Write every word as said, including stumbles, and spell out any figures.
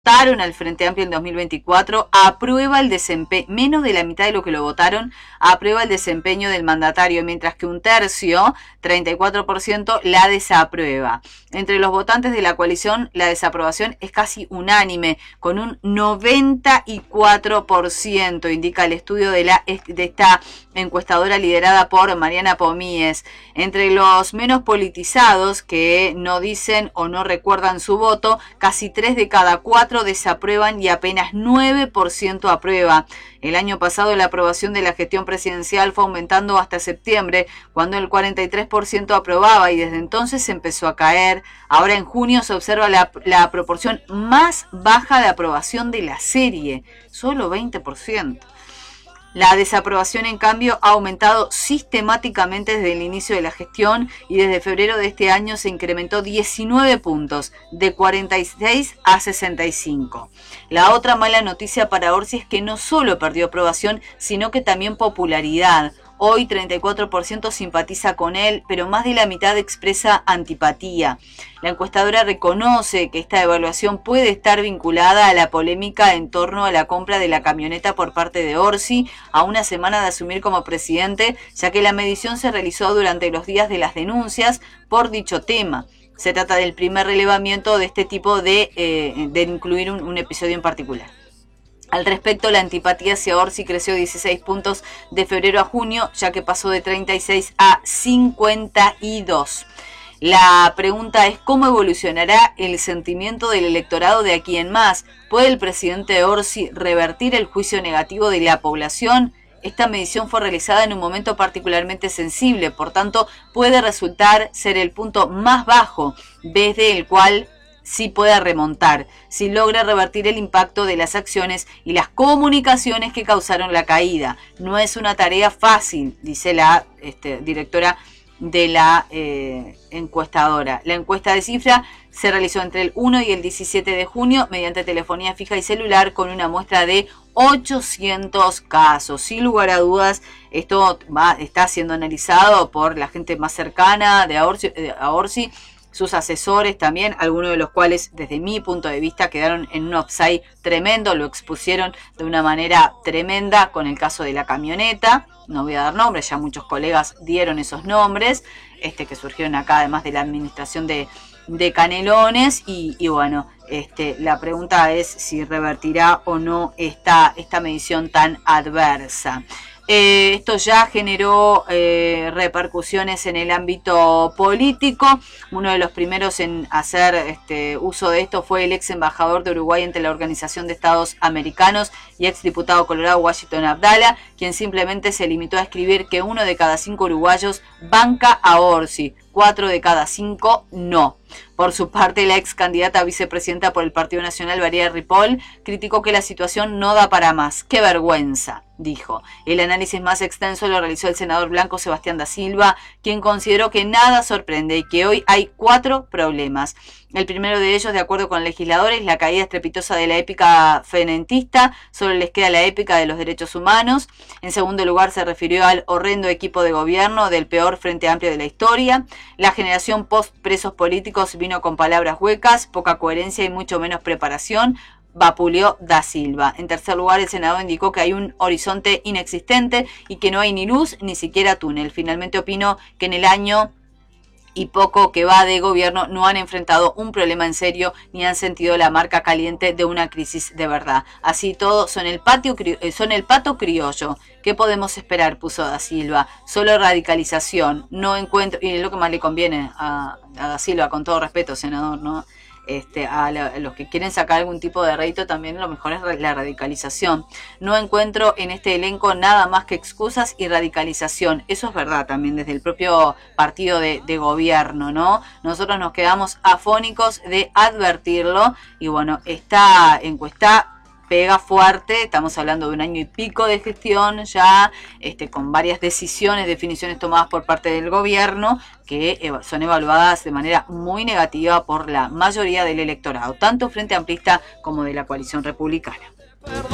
votaron al Frente Amplio en dos mil veinticuatro, aprueba el desempeño, menos de la mitad de lo que lo votaron, aprueba el desempeño del mandatario, mientras que un tercio, treinta y cuatro por ciento, la desaprueba. Entre los votantes de la coalición, la desaprobación es casi unánime, con un noventa y cuatro por ciento, indica el estudio de, la, de esta encuestadora liderada por Mariana Pomíes. Entre los menos politizados, que no dicen o no recuerdan su voto, casi tres de cada cuatro desaprueban y apenas nueve por ciento aprueba. El año pasado la aprobación de la gestión presidencial fue aumentando hasta septiembre, cuando el cuarenta y tres por ciento aprobaba y desde entonces empezó a caer. Ahora en junio se observa la, la proporción más baja de aprobación de la serie, solo veinte por ciento. La desaprobación, en cambio, ha aumentado sistemáticamente desde el inicio de la gestión y desde febrero de este año se incrementó diecinueve puntos, de cuarenta y seis a sesenta y cinco. La otra mala noticia para Orsi es que no solo perdió aprobación, sino que también popularidad. Hoy treinta y cuatro por ciento simpatiza con él, pero más de la mitad expresa antipatía. La encuestadora reconoce que esta evaluación puede estar vinculada a la polémica en torno a la compra de la camioneta por parte de Orsi a una semana de asumir como presidente, ya que la medición se realizó durante los días de las denuncias por dicho tema. Se trata del primer relevamiento de este tipo de, eh, de incluir un, un episodio en particular. Al respecto, la antipatía hacia Orsi creció dieciséis puntos de febrero a junio, ya que pasó de treinta y seis a cincuenta y dos. La pregunta es cómo evolucionará el sentimiento del electorado de aquí en más. ¿Puede el presidente Orsi revertir el juicio negativo de la población? Esta medición fue realizada en un momento particularmente sensible, por tanto, puede resultar ser el punto más bajo desde el cual sí pueda remontar, si logra revertir el impacto de las acciones y las comunicaciones que causaron la caída. No es una tarea fácil, dice la este, directora de la eh, encuestadora. La encuesta de cifra se realizó entre el uno y el diecisiete de junio mediante telefonía fija y celular con una muestra de ochocientos casos. Sin lugar a dudas, esto va, está siendo analizado por la gente más cercana de Orsi, de Orsi, sus asesores también, algunos de los cuales desde mi punto de vista quedaron en un offside tremendo, lo expusieron de una manera tremenda con el caso de la camioneta. No voy a dar nombres, ya muchos colegas dieron esos nombres, este que surgieron acá además de la administración de, de Canelones y, y bueno, este, la pregunta es si revertirá o no esta, esta medición tan adversa. Eh, esto ya generó eh, repercusiones en el ámbito político. Uno de los primeros en hacer este, uso de esto fue el ex embajador de Uruguay ante la Organización de Estados Americanos y ex diputado colorado Washington Abdala, quien simplemente se limitó a escribir que uno de cada cinco uruguayos banca a Orsi, cuatro de cada cinco no. Por su parte, la ex candidata a vicepresidenta por el Partido Nacional, María Ripoll, criticó que la situación no da para más. ¡Qué vergüenza!, dijo. El análisis más extenso lo realizó el senador blanco Sebastián da Silva, quien consideró que nada sorprende y que hoy hay cuatro problemas. El primero de ellos, de acuerdo con legisladores, la caída estrepitosa de la épica fenentista, solo les queda la épica de los derechos humanos. En segundo lugar, se refirió al horrendo equipo de gobierno del peor Frente Amplio de la historia. La generación post-presos políticos vino con palabras huecas, poca coherencia y mucho menos preparación, vapuleó da Silva. En tercer lugar, el senador indicó que hay un horizonte inexistente y que no hay ni luz ni siquiera túnel. Finalmente opinó que en el año y poco que va de gobierno no han enfrentado un problema en serio ni han sentido la marca caliente de una crisis de verdad. Así todo, son el, patio, son el pato criollo. ¿Qué podemos esperar?, puso da Silva. Solo radicalización. No encuentro, y es lo que más le conviene a, a da Silva, con todo respeto, senador, ¿no? Este, a, la, a los que quieren sacar algún tipo de rédito también lo mejor es la radicalización. No encuentro en este elenco nada más que excusas y radicalización. Eso es verdad también desde el propio partido de, de gobierno, ¿no? Nosotros nos quedamos afónicos de advertirlo y bueno, esta encuesta pega fuerte, estamos hablando de un año y pico de gestión ya, este, con varias decisiones, definiciones tomadas por parte del gobierno que son evaluadas de manera muy negativa por la mayoría del electorado, tanto Frente Amplista como de la coalición republicana.